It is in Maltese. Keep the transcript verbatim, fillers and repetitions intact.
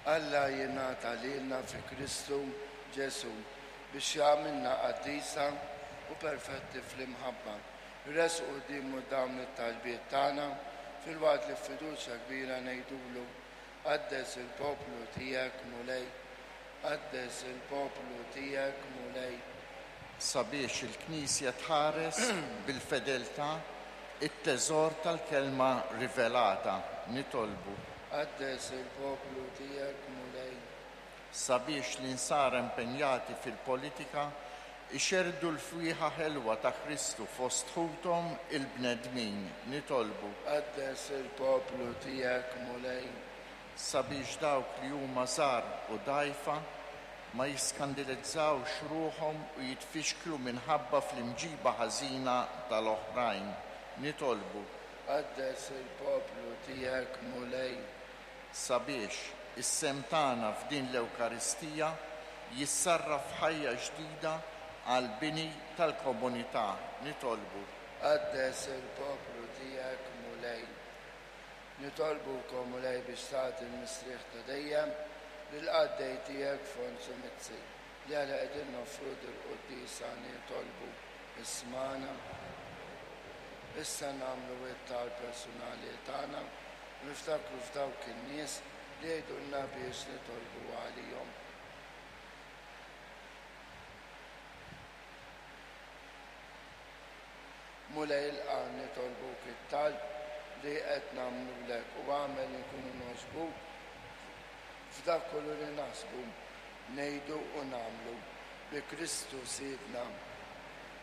Alla jingħata lilna fi Kristu Ġesu biex jagħmilna qaddisa u perfetti fl-imħabba. Res qudiemu dawn it-talbiet tagħna fil-waqt li fiduċja kbira ngħidulu qaddes il-poplu tiegħek mulej, qaddes il-poplu tiegħek mulej. Sabiex il-Knisja tħares bil-fedeltà it-teżor tal-kelma rivelata nitolbu. Qaddes il-poplu tiegħek mulej. Sabiex l-insar impenjati fil-politika ixerdu l-fwieħa ħelwa ta' Kristu fost ħutom il-bnedmin nitolbu. Qaddes il-poplu tiegħek mulej. Sabiex dawk li huma żgħar u dgħajfa ma jiskandilizzawx ruhom u jitfixklu minħabba fl-imġiba ħażina tal-oħrajn nitolbu. Qaddes il-poplu tiegħek mulej. Sabiex is-sem tagħna f'din l-Ewkaristija jissarraf ħajja ġdida għal bini tal-komunità nitolbu. Qaddes il-poplu tiegħek mulej. Nitolbukom mulej biex tagħti l-mistrieħ ta' dejjem lill-qaddej tiegħek Fonsu Mizzi li għala qegħdin nofru dil-qudiesa nitolbu ismana. Issa nagħmlu it-tal personali tagħna u niftakru f'dawk in-nies li jgħidulna biex nitolbu għalihom. Mulej il-qan nitolbuk it-talb li qed nagħmlulek u għamel nkunu noġbuk f'dak kollu li naħsbu ngħidu u nagħmlu bi Kristu Sidna.